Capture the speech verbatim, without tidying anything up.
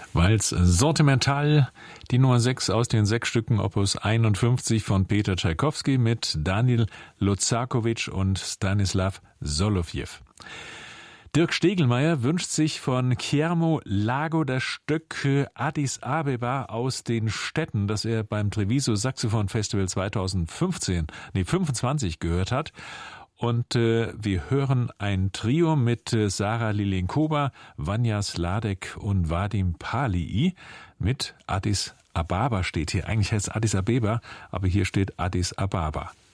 Walz Sortimental, die Nummer sechs aus den sechs Stücken Opus einundfünfzig von Peter Tschaikowski mit Daniel Lozakowitsch und Stanislav Solovjew. Dirk Stegelmeier wünscht sich von Guillermo Lago das Stück Addis Abeba aus den Städten, das er beim Treviso Saxophon Festival zweitausendfünfzehn, nee, fünfundzwanzig gehört hat. Und äh, wir hören ein Trio mit äh, Sarah Lilenkova, Vanja Sladek und Vadim Palii mit Addis Ababa steht hier. Eigentlich heißt es Addis Abeba, aber hier steht Addis Ababa.